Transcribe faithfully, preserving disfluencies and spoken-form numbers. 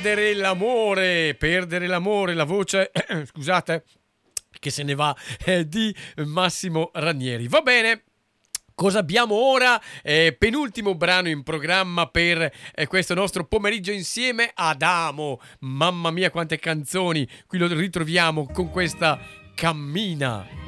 Perdere l'amore, perdere l'amore, la voce, scusate, che se ne va, eh, di Massimo Ranieri. Va bene. Cosa abbiamo ora? Eh, penultimo brano in programma per eh, questo nostro pomeriggio insieme, Adamo. Mamma mia quante canzoni, qui lo ritroviamo con questa Cammina.